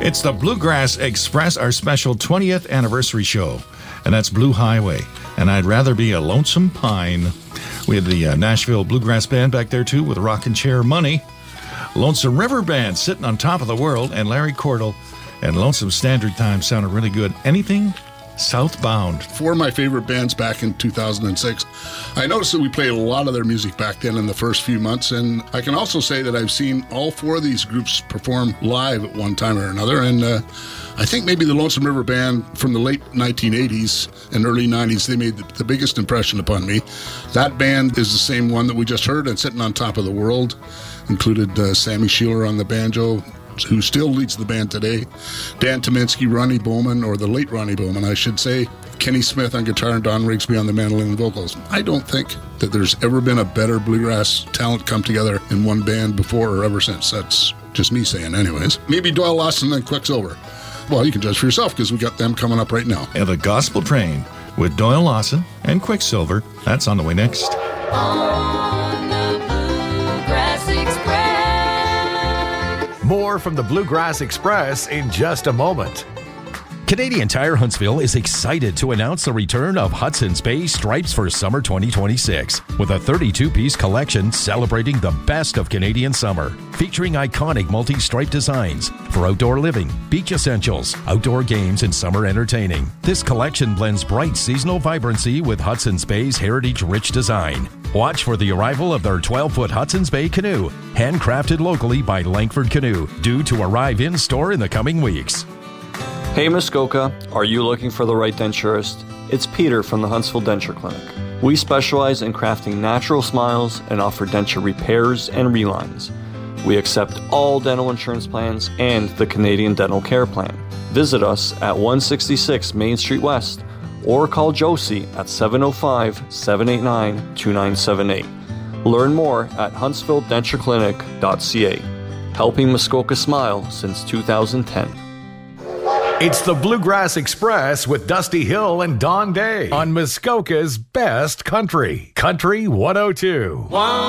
It's the Bluegrass Express, our special 20th anniversary show. And that's Blue Highway. And I'd rather be a lonesome pine. We had the Nashville Bluegrass Band back there, too, with Rockin' Chair Money. Lonesome River Band, Sitting on Top of the World, and Larry Cordell. And Lonesome Standard Time sounded really good. Anything Southbound. Four of my favorite bands back in 2006. I noticed that we played a lot of their music back then in the first few months, and I can also say that I've seen all four of these groups perform live at one time or another, and I think maybe the Lonesome River Band from the late 1980s and early 90s, they made the biggest impression upon me. That band is the same one that we just heard, and Sitting on Top of the World, included Sammy Sheeler on the banjo, who still leads the band today, Dan Tominski, Ronnie Bowman, or the late Ronnie Bowman, I should say, Kenny Smith on guitar, and Don Rigsby on the mandolin and vocals. I don't think that there's ever been a better bluegrass talent come together in one band before or ever since. That's just me saying anyways. Maybe Doyle Lawson and Quicksilver. Well, you can judge for yourself because we got them coming up right now. And the Gospel Train with Doyle Lawson and Quicksilver. That's on the way next. On the Bluegrass Express. More from the Bluegrass Express in just a moment. Canadian Tire Huntsville is excited to announce the return of Hudson's Bay Stripes for summer 2026 with a 32-piece collection celebrating the best of Canadian summer, featuring iconic multi-stripe designs for outdoor living, beach essentials, outdoor games, and summer entertaining. This collection blends bright seasonal vibrancy with Hudson's Bay's heritage-rich design. Watch for the arrival of their 12-foot Hudson's Bay canoe, handcrafted locally by Langford Canoe, due to arrive in-store in the coming weeks. Hey Muskoka, are you looking for the right denturist? It's Peter from the Huntsville Denture Clinic. We specialize in crafting natural smiles and offer denture repairs and relines. We accept all dental insurance plans and the Canadian Dental Care Plan. Visit us at 166 Main Street West or call Josie at 705-789-2978. Learn more at huntsvilledentureclinic.ca. Helping Muskoka smile since 2010. It's the Bluegrass Express with Dusty Hill and Don Day on Muskoka's best country. Country 102.